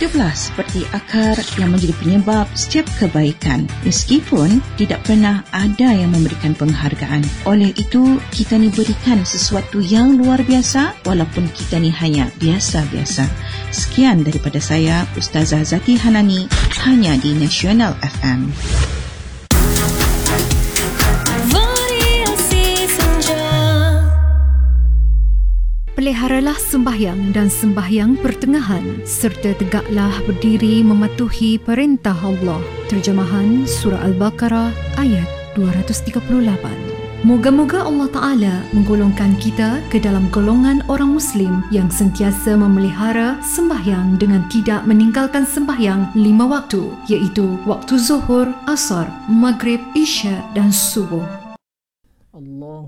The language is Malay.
hiduplah seperti akar yang menjadi penyebab setiap kebaikan. Meskipun tidak pernah ada yang memberikan penghargaan. Oleh itu, kita ni berikan sesuatu yang luar biasa walaupun kita ni hanya biasa-biasa. Sekian daripada saya, Ustazah Zaki Hanani, hanya di Nasional FM. Peliharalah sembahyang dan sembahyang pertengahan serta tegaklah berdiri mematuhi perintah Allah. Terjemahan Surah Al-Baqarah ayat 238. Moga-moga Allah Ta'ala menggolongkan kita ke dalam golongan orang Muslim yang sentiasa memelihara sembahyang dengan tidak meninggalkan sembahyang 5 waktu, iaitu waktu Zuhur, Asar, Maghrib, Isya dan Subuh. Allah